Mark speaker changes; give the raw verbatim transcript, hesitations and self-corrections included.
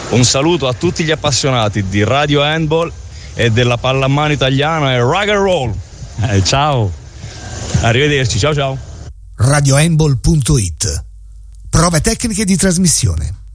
Speaker 1: Un saluto a tutti gli appassionati di Radio Handball e della pallamano italiana e rock and roll.
Speaker 2: Eh, ciao.
Speaker 1: Arrivederci, ciao ciao.
Speaker 3: radiohandball punto it. Prove tecniche di trasmissione.